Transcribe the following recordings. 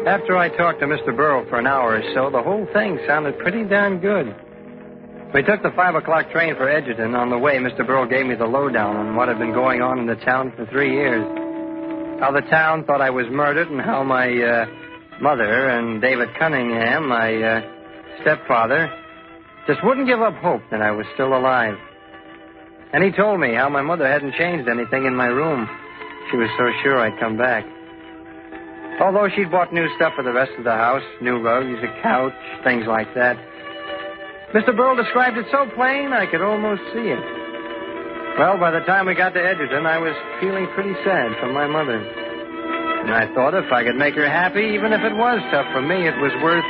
After I talked to Mr. Burrow for an hour or so, the whole thing sounded pretty darn good. We took the 5 o'clock train for Edgerton. On the way, Mr. Burrow gave me the lowdown on what had been going on in the town for 3 years. How the town thought I was murdered and how my mother and David Cunningham, my stepfather, just wouldn't give up hope that I was still alive. And he told me how my mother hadn't changed anything in my room. She was so sure I'd come back. Although she'd bought new stuff for the rest of the house, new rugs, a couch, things like that. Mr. Burrow described it so plain I could almost see it. Well, by the time we got to Edgerton, I was feeling pretty sad for my mother. And I thought if I could make her happy, even if it was tough for me, it was worth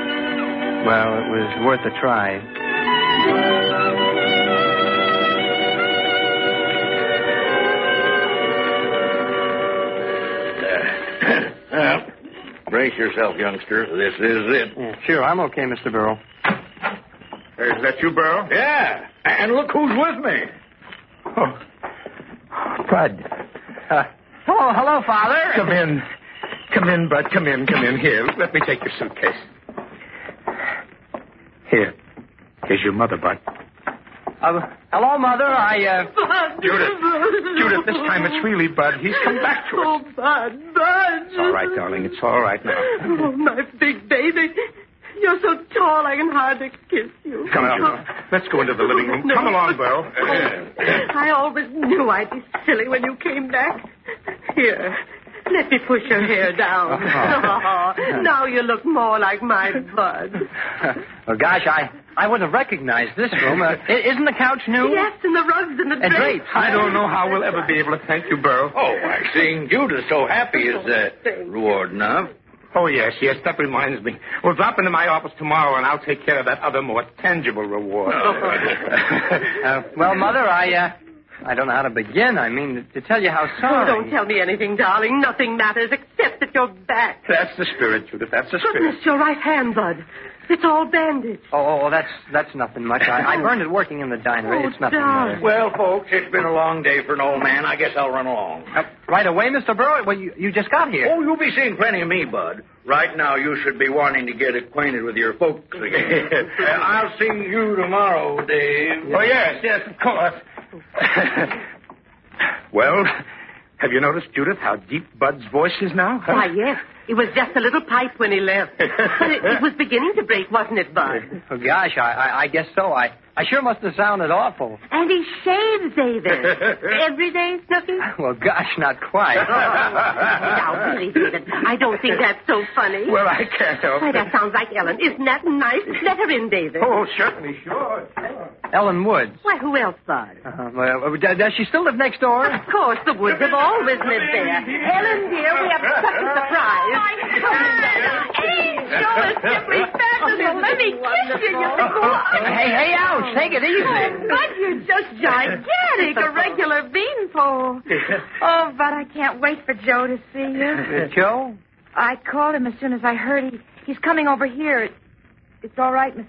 a try. Brace yourself, youngster. This is it. Yeah, sure, I'm okay, Mr. Burrow. Is that you, Burrow? Yeah. And look who's with me. Oh, Bud. Hello, Father. Come in. Come in, Bud. Come in. Here, let me take your suitcase. Here's your mother, Bud. Hello, Mother. Bud. Judith, this time it's really Bud. He's come back to us. Oh, Bud. It's all right, darling. It's all right now. Oh, my big baby. You're so tall I can hardly kiss you. Come on. Let's go into the living room. No. Come along, Burrow. I always knew I'd be silly when you came back. Here, let me push your hair down. Oh, now you look more like my Bud. Well, gosh, I wouldn't have recognized this room. Isn't the couch new? Yes, and the rugs and the drapes. I don't know how we'll ever be able to thank you, Burrow. Oh, why, seeing Judith so happy is reward enough. Oh, yes, that reminds me. We'll drop into my office tomorrow, and I'll take care of that other more tangible reward. Well, Mother, I don't know how to begin. I mean, to tell you how sorry. Oh, don't tell me anything, darling. Nothing matters except that you're back. That's the spirit, Judith. That's the spirit. Goodness, your right hand, Bud. It's all bandaged. Oh, that's nothing much. I burned it working in the diner. Oh, It's nothing, darling. Mother. Well, folks, it's been a long day for an old man. I guess I'll run along. Right away, Mr. Burrow? Well, you just got here. Oh, you'll be seeing plenty of me, Bud. Right now, you should be wanting to get acquainted with your folks again. I'll see you tomorrow, Dave. Oh, yes, of course. Well, have you noticed, Judith, how deep Bud's voice is now? Huh? Why, yes. It was just a little pipe when he left. But it was beginning to break, wasn't it, Bud? Oh, gosh, I guess so. I sure must have sounded awful. And he shaves, David. Every day, Snooky? Well, gosh, not quite. Now, really, David, I don't think that's so funny. Well, I can't help Why, it. that sounds like Ellen. Isn't that nice? Let her in, David. Oh, certainly, sure. Ellen Woods. Why, who else, Bud? Well, does she still live next door? Of course, the Woods have always lived there. Ellen, dear, we have such a surprise. Angel, it's simply fabulous. Let me kiss you, you big boy. Hey, ouch. Take it easy. Bud, you're just gigantic. A regular beanpole. Oh, but I can't wait for Joe to see you. Joe? I called him as soon as I heard he's coming over here. It's all right, Miss